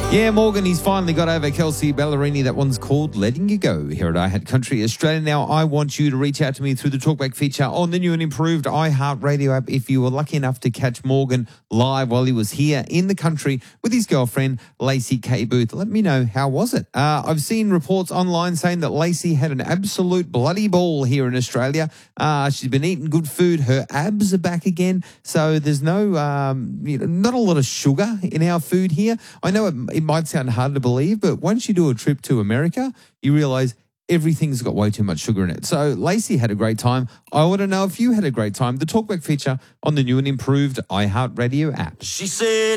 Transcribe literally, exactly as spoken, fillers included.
Yeah, Morgan, he's finally got over Kelsey Ballerini. That one's called Letting You Go here at iHeart Country Australia. Now, I want you to reach out to me through the Talkback feature on the new and improved iHeartRadio app if you were lucky enough to catch Morgan live while he was here in the country with his girlfriend, Lacey K. Booth. Let me know, how was it? Uh, I've seen reports online saying that Lacey had an absolute bloody ball here in Australia. Uh, she's been eating good food. Her abs are back again. So there's no, um, you know, not a lot of sugar in our food here. I know it, it might sound hard to believe, but once you do a trip to America, you realize everything's got way too much sugar in it. So Lacey had a great time. I want to know if you had a great time. The Talkback feature on the new and improved iHeartRadio app. She said...